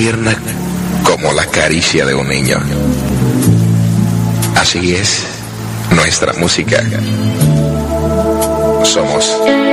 tierna como la caricia de un niño. Así es nuestra música. Somos